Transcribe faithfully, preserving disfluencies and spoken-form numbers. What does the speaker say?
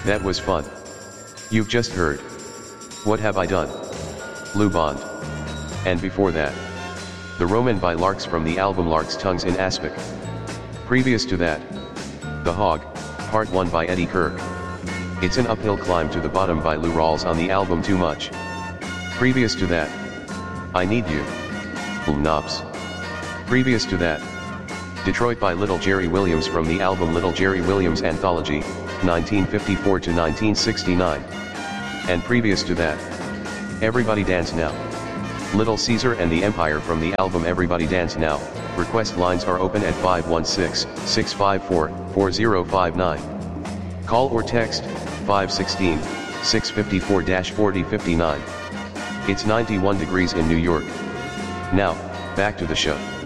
That was fun. You've just heard What Have I Done? Lou Bond. And before that, The Roman by Larks from the album Lark's Tongues in Aspic. Previous to that, The Hog, Part one by Eddie Kirk. It's an Uphill Climb to the Bottom by Lou Rawls on the album Too Much. Previous to that, I Need You, Lil Knobs. Previous to that, Detroit by Little Jerry Williams from the album Little Jerry Williams Anthology, nineteen fifty-four to nineteen sixty-nine. And previous to that, Everybody Dance Now. Little Caesar and the Empire from the album Everybody Dance Now. Request lines are open at five one six, six five four, four zero five nine. Call or text, five one six, six five four, four zero five nine. It's ninety-one degrees in New York. Now, back to the show.